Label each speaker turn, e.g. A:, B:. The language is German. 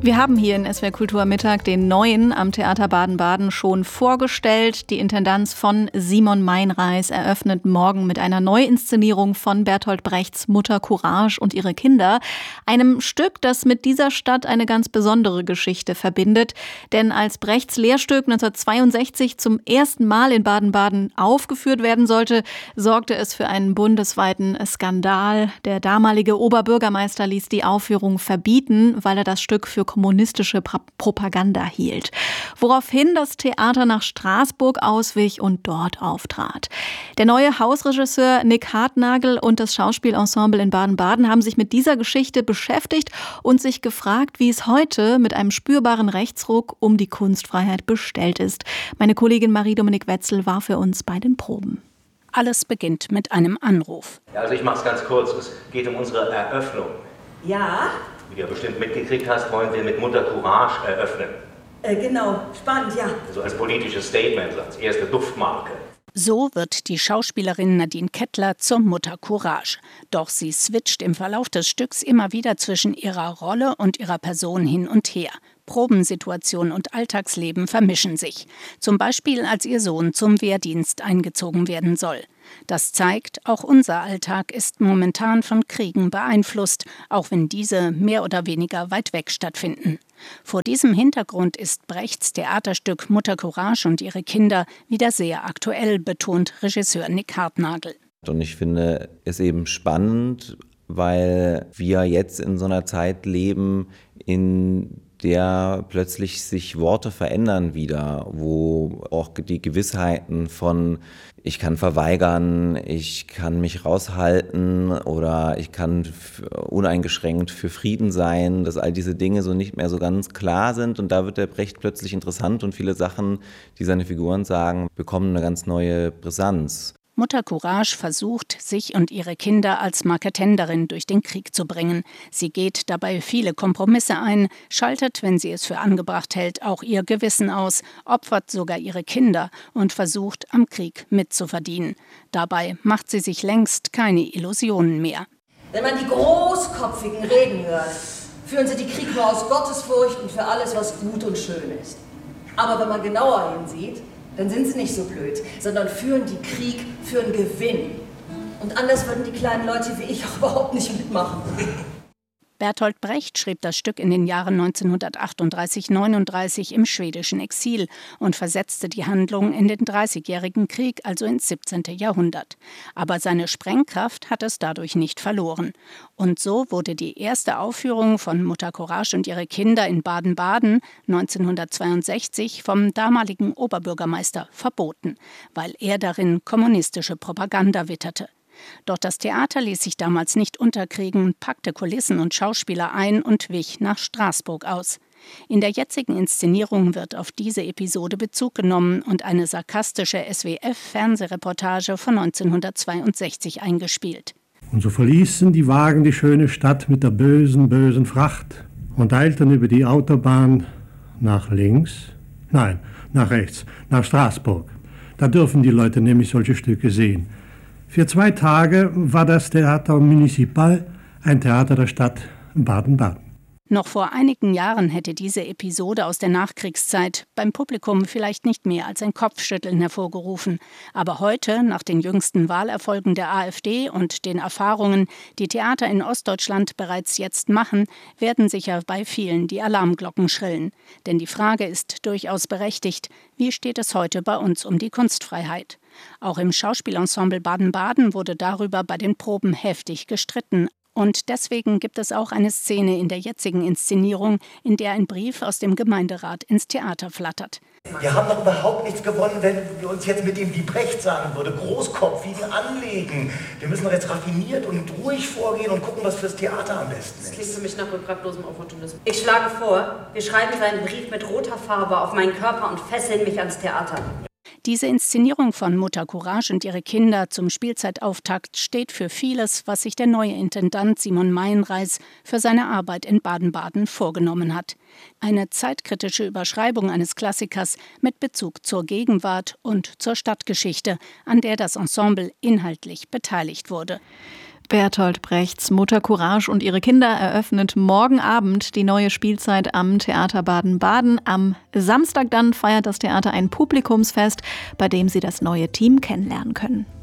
A: Wir haben hier in SWR Kultur Mittag den neuen am Theater Baden-Baden schon vorgestellt. Die Intendanz von Simon Meinreis eröffnet morgen mit einer Neuinszenierung von Bertolt Brechts Mutter Courage und ihre Kinder. Einem Stück, das mit dieser Stadt eine ganz besondere Geschichte verbindet. Denn als Brechts Lehrstück 1962 zum ersten Mal in Baden-Baden aufgeführt werden sollte, sorgte es für einen bundesweiten Skandal. Der damalige Oberbürgermeister ließ die Aufführung verbieten, weil er das Stück für kommunistische Propaganda hielt. Woraufhin das Theater nach Straßburg auswich und dort auftrat. Der neue Hausregisseur Nick Hartnagel und das Schauspielensemble in Baden-Baden haben sich mit dieser Geschichte beschäftigt und sich gefragt, wie es heute mit einem spürbaren Rechtsruck um die Kunstfreiheit bestellt ist. Meine Kollegin Marie-Dominique Wetzel war für uns bei den Proben.
B: Alles beginnt mit einem Anruf.
C: Ja, also ich mach's ganz kurz. Es geht um unsere Eröffnung.
D: Ja?
C: Wie du ja bestimmt mitgekriegt hast, wollen wir mit Mutter Courage eröffnen.
D: Genau, spannend, ja.
C: Also als politisches Statement, als erste Duftmarke.
B: So wird die Schauspielerin Nadine Kettler zur Mutter Courage. Doch sie switcht im Verlauf des Stücks immer wieder zwischen ihrer Rolle und ihrer Person hin und her. Probensituation und Alltagsleben vermischen sich. Zum Beispiel, als ihr Sohn zum Wehrdienst eingezogen werden soll. Das zeigt, auch unser Alltag ist momentan von Kriegen beeinflusst, auch wenn diese mehr oder weniger weit weg stattfinden. Vor diesem Hintergrund ist Brechts Theaterstück Mutter Courage und ihre Kinder wieder sehr aktuell, betont Regisseur Nick Hartnagel.
E: Und ich finde es eben spannend, weil wir jetzt in so einer Zeit leben, in der plötzlich sich Worte verändern wieder, wo auch die Gewissheiten von ich kann verweigern, ich kann mich raushalten oder ich kann uneingeschränkt für Frieden sein, dass all diese Dinge so nicht mehr so ganz klar sind und da wird der Brecht plötzlich interessant und viele Sachen, die seine Figuren sagen, bekommen eine ganz neue Brisanz.
B: Mutter Courage versucht, sich und ihre Kinder als Marketenderin durch den Krieg zu bringen. Sie geht dabei viele Kompromisse ein, schaltet, wenn sie es für angebracht hält, auch ihr Gewissen aus, opfert sogar ihre Kinder und versucht, am Krieg mitzuverdienen. Dabei macht sie sich längst keine Illusionen mehr.
D: Wenn man die Großkopfigen reden hört, führen sie die Krieg nur aus Gottesfurcht und für alles, was gut und schön ist. Aber wenn man genauer hinsieht, dann sind sie nicht so blöd, sondern führen die Krieg für einen Gewinn. Und anders würden die kleinen Leute wie ich auch überhaupt nicht mitmachen.
B: Bertolt Brecht schrieb das Stück in den Jahren 1938/39 im schwedischen Exil und versetzte die Handlung in den Dreißigjährigen Krieg, also ins 17. Jahrhundert. Aber seine Sprengkraft hat es dadurch nicht verloren. Und so wurde die erste Aufführung von Mutter Courage und ihre Kinder in Baden-Baden 1962 vom damaligen Oberbürgermeister verboten, weil er darin kommunistische Propaganda witterte. Doch das Theater ließ sich damals nicht unterkriegen, packte Kulissen und Schauspieler ein und wich nach Straßburg aus. In der jetzigen Inszenierung wird auf diese Episode Bezug genommen und eine sarkastische SWF-Fernsehreportage von 1962 eingespielt.
F: Und so verließen die Wagen die schöne Stadt mit der bösen, bösen Fracht und eilten über die Autobahn nach rechts, nach Straßburg. Da dürfen die Leute nämlich solche Stücke sehen. Für 2 Tage war das Theater Municipal ein Theater der Stadt Baden-Baden.
B: Noch vor einigen Jahren hätte diese Episode aus der Nachkriegszeit beim Publikum vielleicht nicht mehr als ein Kopfschütteln hervorgerufen. Aber heute, nach den jüngsten Wahlerfolgen der AfD und den Erfahrungen, die Theater in Ostdeutschland bereits jetzt machen, werden sicher bei vielen die Alarmglocken schrillen. Denn die Frage ist durchaus berechtigt: Wie steht es heute bei uns um die Kunstfreiheit? Auch im Schauspielensemble Baden-Baden wurde darüber bei den Proben heftig gestritten. Und deswegen gibt es auch eine Szene in der jetzigen Inszenierung, in der ein Brief aus dem Gemeinderat ins Theater flattert.
G: Wir haben doch überhaupt nichts gewonnen, wenn wir uns jetzt mit dem, wie Brecht sagen würde, großkopfigen anlegen. Wir müssen doch jetzt raffiniert und ruhig vorgehen und gucken, was fürs Theater am besten ist.
H: Das klingt für mich nach rückgratlosem Opportunismus. Ich schlage vor, wir schreiben seinen Brief mit roter Farbe auf meinen Körper und fesseln mich ans Theater.
B: Diese Inszenierung von Mutter Courage und ihre Kinder zum Spielzeitauftakt steht für vieles, was sich der neue Intendant Simon Meinreis für seine Arbeit in Baden-Baden vorgenommen hat. Eine zeitkritische Überschreibung eines Klassikers mit Bezug zur Gegenwart und zur Stadtgeschichte, an der das Ensemble inhaltlich beteiligt wurde.
A: Bertolt Brechts Mutter Courage und ihre Kinder eröffnet morgen Abend die neue Spielzeit am Theater Baden-Baden. Am Samstag dann feiert das Theater ein Publikumsfest, bei dem Sie das neue Team kennenlernen können.